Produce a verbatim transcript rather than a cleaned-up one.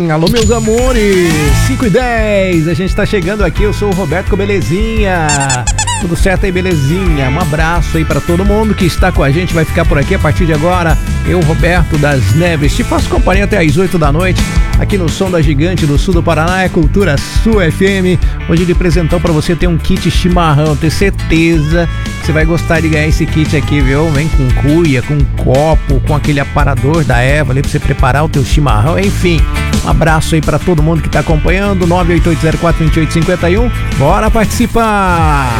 Alô, meus amores, cinco e dez, a gente tá chegando aqui, eu sou o Roberto com Belezinha. Tudo certo aí, belezinha? Um abraço aí pra todo mundo que está com a gente, vai ficar por aqui a partir de agora. Eu, Roberto das Neves, te faço companhia até às oito da noite, aqui no Som da Gigante do Sul do Paraná, é Cultura Sul F M. Hoje de presentão pra você tem um kit chimarrão, tenho certeza que você vai gostar de ganhar esse kit aqui, viu? Vem com cuia, com copo, com aquele aparador da Eva ali pra você preparar o teu chimarrão, enfim. Um abraço aí pra todo mundo que tá acompanhando, nove oito oito zero quatro dois oito cinco um, bora participar!